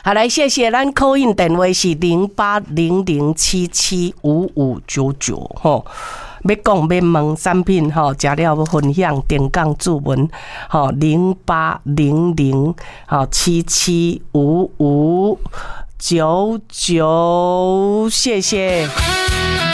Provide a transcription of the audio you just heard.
好，来谢谢咱 call in 电话是0800775599吼。要讲要问产品吼，食了要分享电讲注文吼0800775599，谢谢。